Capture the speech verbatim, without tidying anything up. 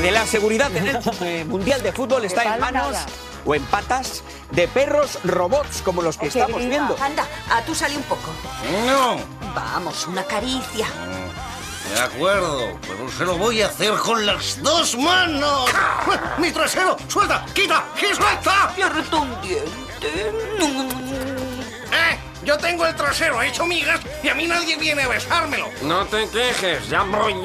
que la seguridad en el eh, Mundial de Fútbol está en manos o en patas de perros robots como los que estamos viendo. Anda, a tú sale un poco. No. Vamos, una caricia. De acuerdo, pero se lo voy a hacer con las dos manos. ¡Mi trasero! ¡Suelta! ¡Quita! ¡Que suelta! Le reto un diente. ¡Eh! Yo tengo el trasero hecho migas y a mí nadie viene a besármelo. No te quejes, ya voy yo.